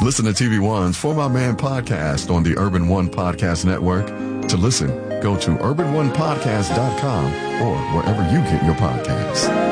Listen to TV One's For My Man podcast on the Urban One Podcast Network. To listen, go to urbanonepodcast.com or wherever you get your podcasts.